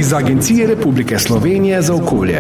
iz Agencije Republike Slovenije za okolje.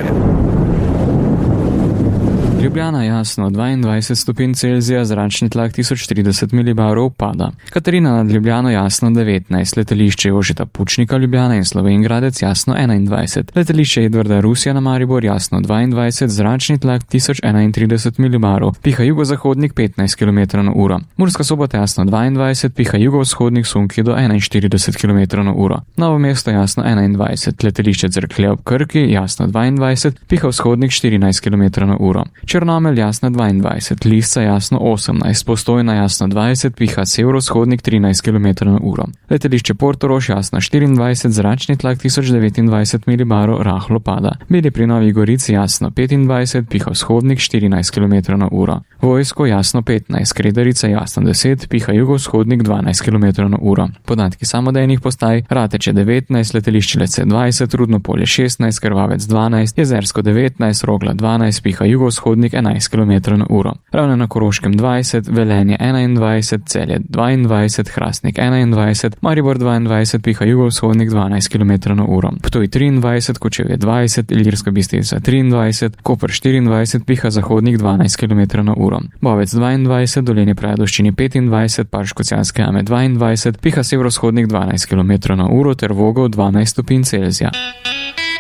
Ljubljana jasno 22 stopinj Celzija, zračni tlak 1030 milibarov pada. Katarina nad Ljubljano jasno 19, letališče Jožeta Pučnika Ljubljana in Slovenj Gradec jasno 21, letališče Edvarda Rusija na Maribor jasno 22, zračni tlak 1031 milibarov, piha jugozahodnik 15 km/h. Murska Sobota jasno 22, piha jugovzhodnik sunki do 41 km/h. Novo mesto jasno 21, letališče Cerklje ob Krki jasno 22, piha vzhodnik 14 km/h. Črnomelj jasno 22, Lisca jasno 18, Postojna jasno 20, piha severovzhodnik 13 km/h. Letališče Portorož jasno 24, zračni tlak 1029 milibarov, rahlo pada. Beli pri Novi Gorici jasno 25, piha vzhodnik 14 km/h. Vojsko jasno 15, Kredarica jasno 10, piha jugovzhodnik 12 km/h. Podatki samodejnih postaj: Rateče 19, letališče Lecce 20, Rudno Polje 16, Krvavec 12, Jezersko 19, Rogla 12, piha jugovzhodnik 11 km/h. Ravne na Koroškem 20, Velenje 21, Celje 22, Hrastnik 21, Maribor 22, piha jugovzhodnik 12 km/h. Ptuj 23, Kočevje 20, Ilirska Bistrica 23, Koper 24, piha zahodnik 12 km/h. Bovec 22, Dolenje pri Ajdovščini 25, Parškocijanske jame 22, piha severovzhodnik 12 km/h ter Vogel 12 stopinj Celzija.